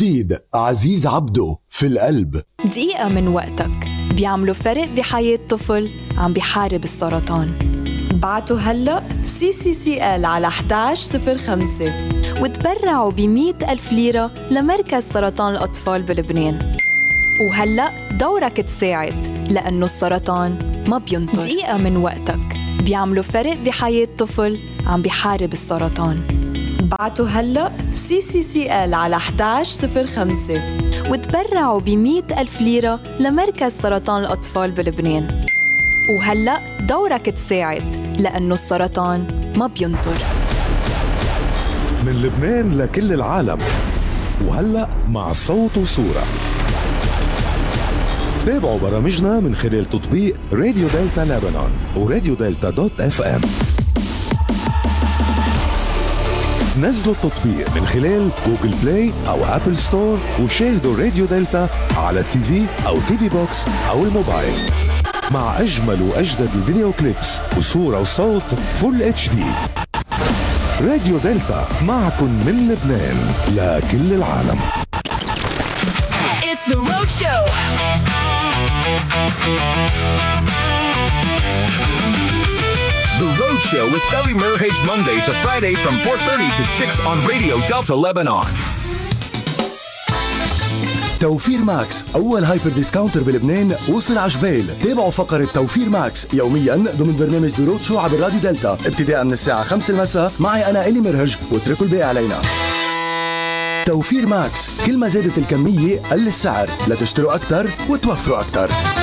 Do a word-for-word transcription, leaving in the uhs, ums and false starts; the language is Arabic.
وجديد عزيز عبده في القلب. دقيقة من وقتك بيعملوا فرق بحياة طفل عم بيحارب السرطان. بعتوا هلأ سي سي سي إل على واحد واحد صفر خمسة وتبرعوا بمئة ألف ليرة لمركز سرطان الأطفال بلبنان. وهلأ دورك تساعد، لأنه السرطان ما بينطر. دقيقة من وقتك بيعملوا فرق بحياة طفل عم بيحارب السرطان. بعتوا هلأ سي سي سي إل على واحد واحد صفر خمسة وتبرعوا بمئة ألف ليرة لمركز سرطان الأطفال بلبنان. وهلأ دورك تساعد، لأنه السرطان ما بينطر. من لبنان لكل العالم، وهلأ مع صوت وصورة. تابعوا برامجنا من خلال تطبيق راديو دلتا لبنان وراديو دلتا دوت اف ام. نزلوا التطبيق من خلال جوجل بلاي او ابل ستور وشاهدوا راديو دلتا على التي في او تي في بوكس او الموبايل، مع اجمل واجدد الفيديو كليبس وصورة وصوت فول اتش دي. راديو دلتا معكم من لبنان لكل العالم. It's the Road Show. The Road Show with Ellie Merhage Monday to Friday from four thirty to six on Radio Delta Lebanon. توفير ماكس أول هايبر ديسكاونتر بلبنان وصل عجبيل. تابعوا فقرة توفير ماكس يومياً ضمن برنامج ذا رود شو عبر راديو دلتا ابتداء من الساعة خمسة المساء. معي أنا إلي مرهج، واتركوا الباقي علينا. توفير ماكس، كل ما زادت الكمية قل السعر، لتشتروا أكتر وتوفروا أكتر.